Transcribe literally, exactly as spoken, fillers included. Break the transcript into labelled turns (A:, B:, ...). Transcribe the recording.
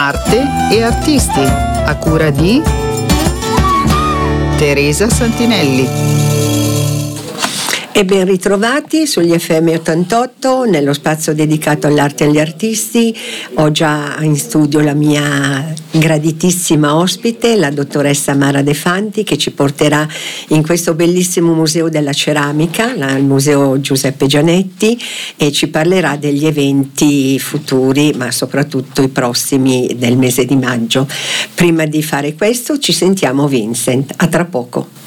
A: Arte e artisti, a cura di Teresa Santinelli.
B: E ben ritrovati sugli F M ottantotto, nello spazio dedicato all'arte e agli artisti. Ho già in studio la mia graditissima ospite, la dottoressa Mara De Fanti, che ci porterà in questo bellissimo museo della ceramica, il museo Giuseppe Gianetti, e ci parlerà degli eventi futuri, ma soprattutto i prossimi del mese di maggio. Prima di fare questo ci sentiamo Vincent. A tra poco.